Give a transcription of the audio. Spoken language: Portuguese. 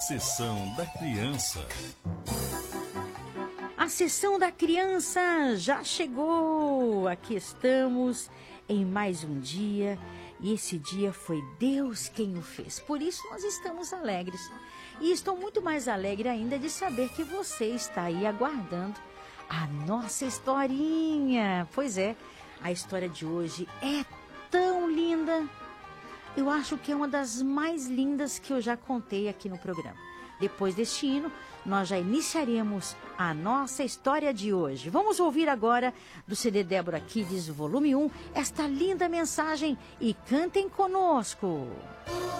Sessão da Criança. A Sessão da Criança já chegou. Aqui estamos em mais um dia. E esse dia foi Deus quem o fez. Por isso nós estamos alegres. E estou muito mais alegre ainda de saber que você está aí aguardando a nossa historinha. Pois é, a história de hoje é tão linda. Eu acho que é uma das mais lindas que eu já contei aqui no programa. Depois deste hino, nós já iniciaremos a nossa história de hoje. Vamos ouvir agora do CD Débora Kids, volume 1, esta linda mensagem e cantem conosco.